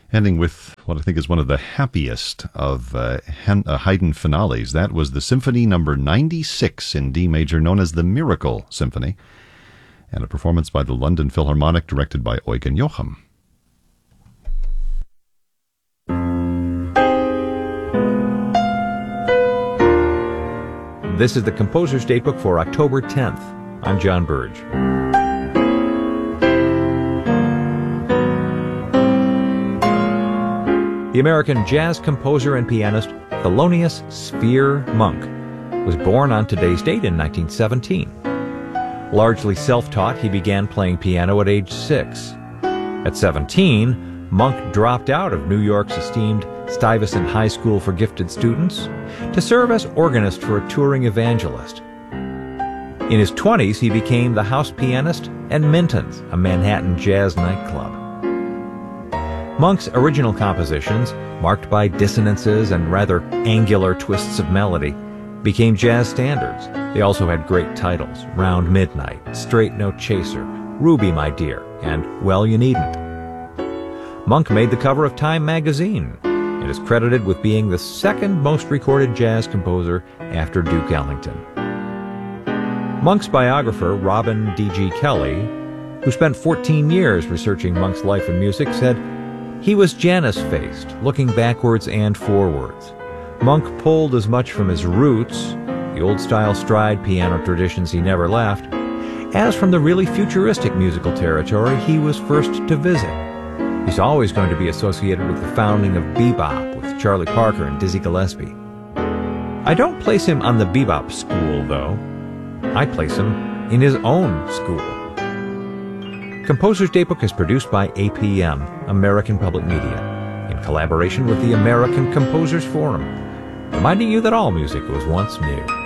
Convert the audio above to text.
Ending with what I think is one of the happiest of Haydn finales. That was the Symphony number 96 in D major, known as the Miracle Symphony, and a performance by the London Philharmonic directed by Eugen Jochum. This is the Composer's Datebook for October 10th. I'm John Burge. The American jazz composer and pianist Thelonious Sphere Monk was born on today's date in 1917. Largely self-taught, he began playing piano at age 6. At 17, Monk dropped out of New York's esteemed Stuyvesant High School for Gifted Students to serve as organist for a touring evangelist. In his 20s, he became the house pianist at Minton's, a Manhattan jazz nightclub. Monk's original compositions, marked by dissonances and rather angular twists of melody, became jazz standards. They also had great titles: Round Midnight, Straight Note Chaser, Ruby My Dear, and Well You Needn't. Monk made the cover of Time magazine and is credited with being the second most recorded jazz composer after Duke Ellington. Monk's biographer, Robin D.G. Kelly, who spent 14 years researching Monk's life and music, said, "He was Janus-faced, looking backwards and forwards. Monk pulled as much from his roots, the old-style stride piano traditions he never left, as from the really futuristic musical territory he was first to visit. He's always going to be associated with the founding of bebop with Charlie Parker and Dizzy Gillespie. I don't place him on the bebop school, though. I place him in his own school." Composer's Datebook is produced by APM, American Public Media, in collaboration with the American Composers Forum, reminding you that all music was once new.